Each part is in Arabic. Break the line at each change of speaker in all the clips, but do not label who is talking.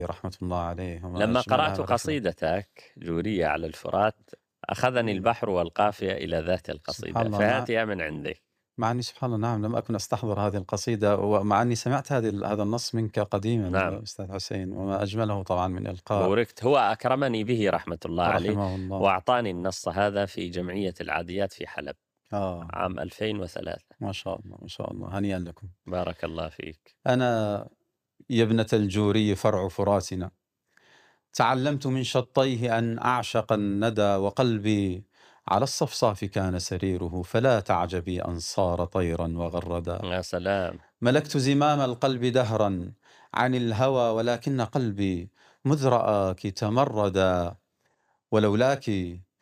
رحمة الله عليه وما
لما
أجملها
قرأت
ورحمة.
قصيدتك جورية على الفرات أخذني البحر والقافية إلى ذات
سبحان
القصيدة،
الله.
فهاتها من عندي.
مع أني سبحان الله، نعم، لم أكن أستحضر هذه القصيدة، ومع أني سمعت هذا النص منك
نعم،
قديما أستاذ حسين، وما أجمله طبعا من إلقاء.
بوركت، هو أكرمني به رحمة الله عليه،
رحمه الله.
وأعطاني النص هذا في جمعية العاديات في حلب
آه،
عام 2003.
ما شاء الله ما شاء الله، هنيئا لكم.
بارك الله فيك.
أنا يا ابنة الجوري فرع فراتنا، تعلمت من شطيه أن أعشق الندى، وقلبي على الصفصاف كان سريره، فلا تعجبي أن صار طيرا وغردا.
يا سلام.
ملكت زمام القلب دهرا عن الهوى، ولكن قلبي مذ رآك تمردا. ولولاك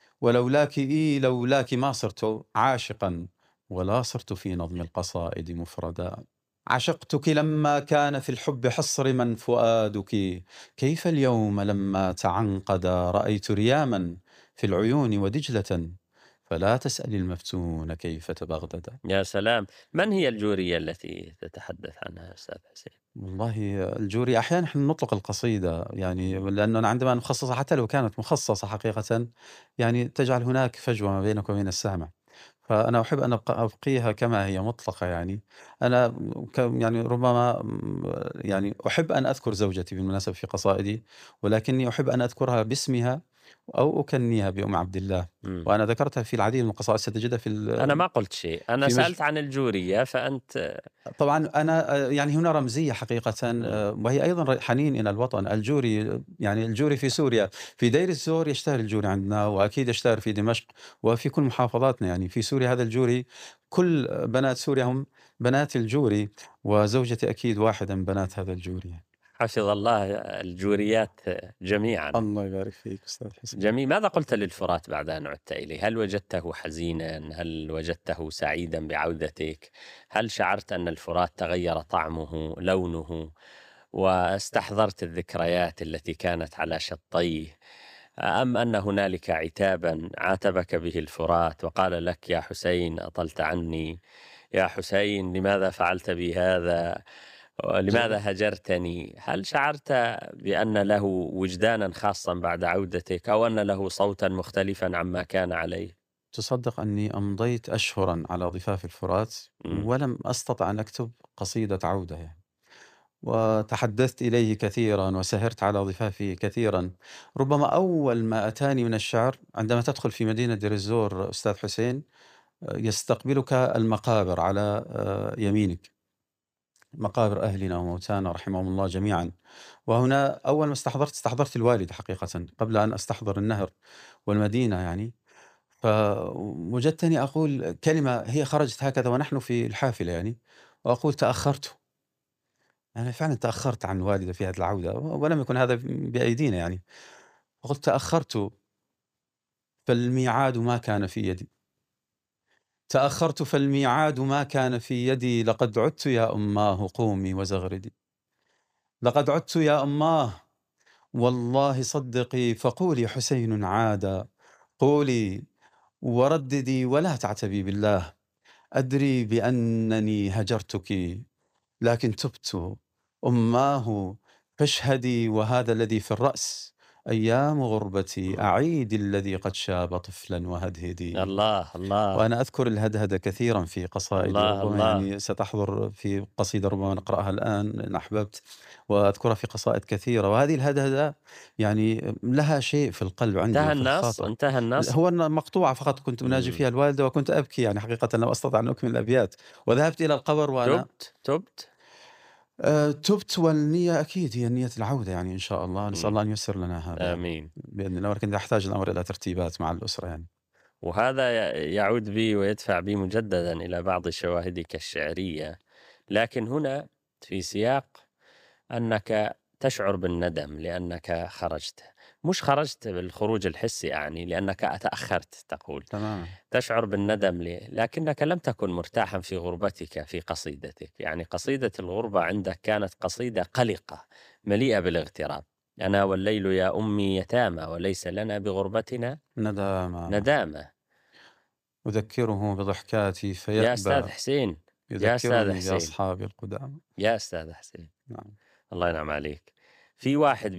لولاك ما صرت عاشقا، ولا صرت في نظم القصائد مفردا. عشقتك لما كان في الحب حصرما فؤادك، كيف اليوم لما تعنقد رأيت رياما في العيون ودجلة، فلا تسأل المفتون كيف تبغدد.
يا سلام. من هي الجورية التي تتحدث عنها أستاذ حسين؟
والله الجوري أحيانا نحن نطلق القصيدة، يعني لأننا عندما نخصصها حتى لو كانت مخصصة حقيقة، يعني تجعل هناك فجوة ما بينك وبين السامع. فأنا أحب أن أبقيها كما هي مطلقة يعني. أنا يعني ربما يعني أحب أن أذكر زوجتي بالمناسبة في قصائدي، ولكني أحب أن أذكرها باسمها أو أكنيها بأم عبد الله.
مم.
وأنا ذكرتها في العديد من القصائد، ستجدها
أنا ما قلت شيء، أنا
في
سألت عن الجورية فأنت.
طبعًا أنا يعني هنا رمزية حقيقةً،
مم.
وهي أيضًا حنين إلى الوطن. الجوري يعني الجوري في سوريا، في دير الزور يشتهر الجوري عندنا، وأكيد يشتهر في دمشق وفي كل محافظاتنا. يعني في سوريا هذا الجوري، كل بنات سوريا هم بنات الجوري، وزوجتي أكيد واحدة من بنات هذا الجوري.
حفظ الله الجوريات جميعا.
الله يبارك فيك أستاذ حسين.
جميل. ماذا قلت للفرات بعد أن عدت إليه؟ هل وجدته حزينا؟ هل وجدته سعيدا بعودتك؟ هل شعرت أن الفرات تغير طعمه لونه واستحضرت الذكريات التي كانت على شطيه، أم أن هنالك عتابا عاتبك به الفرات وقال لك يا حسين أطلت عني، يا حسين لماذا فعلت بي هذا،
ج
لماذا هجرتني؟ هل شعرت بأن له وجدانا خاصا بعد عودتك، أو أن له صوتا مختلفا عما كان عليه؟
تصدق أني أمضيت أشهرًا على ضفاف الفرات
مم.
ولم أستطع أن أكتب قصيدة عودة يعني. وتحدثت إليه كثيرا وسهرت على ضفافه كثيرا. ربما أول ما أتاني من الشعر عندما تدخل في مدينة دير الزور أستاذ حسين، يستقبلك المقابر على يمينك، مقابر أهلنا وموتانا رحمهم الله جميعا. وهنا أول ما استحضرت الوالد حقيقة قبل أن أستحضر النهر والمدينة يعني. فوجدتني أقول كلمة هي خرجت هكذا ونحن في الحافلة يعني، وأقول تأخرت. أنا فعلًا تأخّرت عن والدي في هذه العودة، ولم يكن هذا بأيدينا يعني. فقُلت تأخّرت فالميعاد ما كان في يدي، تأخّرت فالميعاد ما كان في يدي، لقد عُدت يا أماه قومي وزغردي، لقد عُدت يا أماه والله صدقي، فقولي حسين عاد، قولي ورددي ولا تعتبي بالله، أدري بأنني هجرتك لكن تُبت أماه فاشهدي، وهذا الذي في الرأس أيام غربتي،
مم.
أعيدي الذي قد شاب طفلا وهدهدي.
الله الله.
وأنا أذكر الهدهدة كثيرا في قصائدي،
الله
ربما
الله.
يعني ستحضر في قصيدة ربما نقرأها الآن إن أحببت، وأذكرها في قصائد كثيرة. وهذه الهدهدة يعني لها شيء في القلب عندي
انتهى
وفي
النص،
الخاطر.
انتهى النص.
هو مقطوعة فقط كنت أناجي
مم.
فيها الوالدة، وكنت أبكي يعني حقيقة لم أستطع أن أكمل الأبيات، وذهبت إلى القبر وأنا
تبت.
تُبت. والنية أكيد هي نية العودة يعني إن شاء الله، نسأل
مم.
الله أن ييسر لنا هذا يعني
آمين.
بإذن الله، ولكن يحتاج الأمر إلى ترتيبات مع الأسرة يعني.
وهذا يعود بي ويدفع بي مجددا إلى بعض شواهدك الشعرية، لكن هنا في سياق أنك تشعر بالندم لأنك خرجت، مش خرجت بالخروج الحسي أعني، لأنك تأخرت تقول.
تمامًا.
تشعر بالندم لكنك لم تكن مرتاحا في غربتك في قصيدتك، يعني قصيدة الغربة عندك كانت قصيدة قلقة مليئة بالاغتراب. أنا والليل يا أمي يتامى وليس لنا بغربتنا
ندامة
ندامة.
أذكره بضحكاتي
يا أستاذ
فيأبى،
حسين، يا أستاذ
يذكرني
حسين،
بأصحابي القدامى.
يا أستاذ حسين،
نعم.
الله ينعم عليك. في واحد